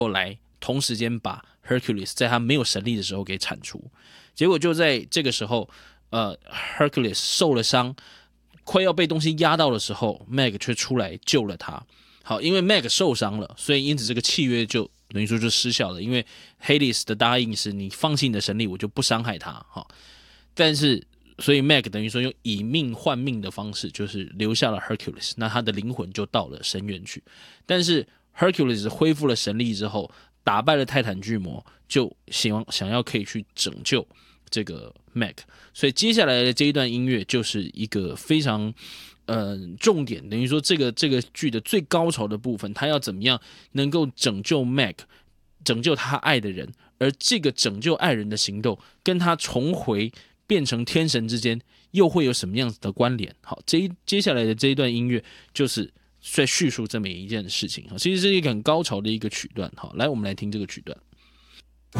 同时间把 Hercules 在他没有神力的时候给铲除。结果就在这个时候，Hercules 受了伤，快要被东西压到的时候 ，Meg 却出来救了他。好，因为 Meg 受伤了，所以因此这个契约就等于说就失效了。因为 Hades 的答应是你放弃你的神力，我就不伤害他。好，但是所以 Meg 等于说用以命换命的方式，就是留下了 Hercules， 那他的灵魂就到了深渊去。但是 Hercules 恢复了神力之后，打败了泰坦巨魔，就想要可以去拯救这个 Meg， 所以接下来的这一段音乐就是一个非常重点，等于说这个剧的最高潮的部分，他要怎么样能够拯救 Meg， 拯救他爱的人，而这个拯救爱人的行动跟他重回变成天神之间又会有什么样子的关联？好，接下来的这一段音乐就是在叙述这么一件事情，其实是一个很高潮的一个曲段。好，来我们来听这个曲段。